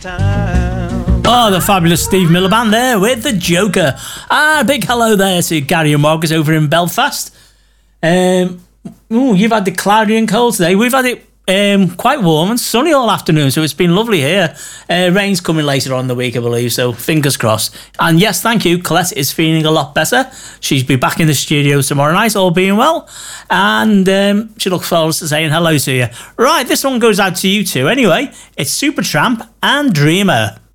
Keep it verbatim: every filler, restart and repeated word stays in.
Oh, the fabulous Steve Miller Band there with the Joker. Ah, big hello there to Gary and Marcus over in Belfast. Um, ooh, you've had the cloudy and cold today. We've had it um, quite warm and sunny all afternoon, so it's been lovely here. Uh, rain's coming later on in the week, I believe, so fingers crossed. And yes, thank you. Colette is feeling a lot better. She'll be back in the studio tomorrow night, all being well. And um, she looks forward to saying hello to you. Right, this one goes out to you two. Anyway, it's Supertramp and Dreamer.